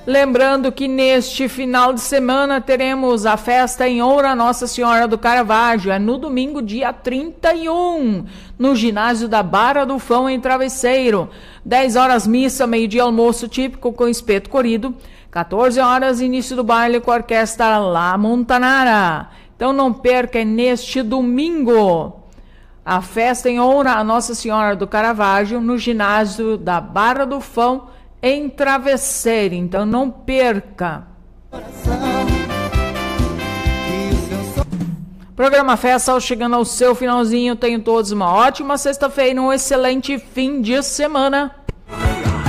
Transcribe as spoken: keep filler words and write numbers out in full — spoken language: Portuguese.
Lembrando que neste final de semana teremos a festa em honra a Nossa Senhora do Caravaggio, é no domingo, dia trinta e um, no ginásio da Barra do Fão, em Travesseiro. dez horas missa, meio-dia almoço típico com espeto corrido, quatorze horas início do baile com a orquestra La Montanara. Então não perca, é neste domingo a festa em honra a Nossa Senhora do Caravaggio, no ginásio da Barra do Fão, em Travesseiro, então não perca. Programa Festa chegando ao seu finalzinho. Tenham todos uma ótima sexta-feira e um excelente fim de semana.